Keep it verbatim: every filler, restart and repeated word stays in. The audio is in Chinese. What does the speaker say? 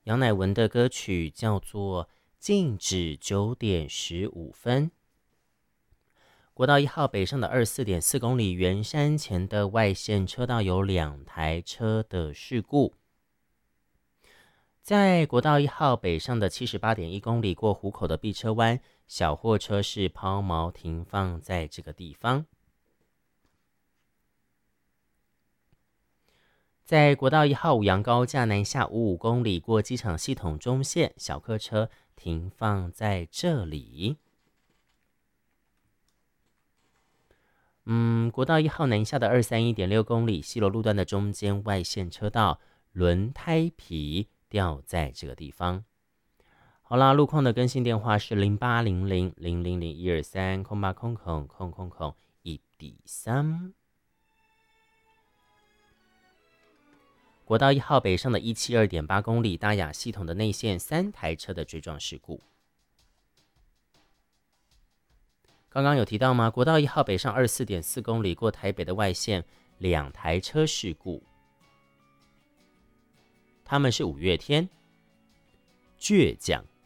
杨乃文的歌曲叫做《静止九点十五分》。国道一号北上的二十四点四公里，圆山前的外线车道有两台车的事故。在国道一号北上的七十八点一公里，过湖口的碧车湾，小货车是抛锚停放在这个地方。在国道一号五杨高架南下五五公里，过机场系统中线，小客车停放在这里。嗯，国道一号南下的二三一点六公里，西螺路段的中间外线车道轮胎皮掉在这个地方。好啦，路况的更新电话是零八零零零零零一二三空八空空空空空一底三。国道一号北上的一七二点八公里，大雅系统的内线三台车的追撞事故。刚刚有提到吗？国道一号北上二十四点四公里，过台北的外线两台车事故。他们是五月天，倔强。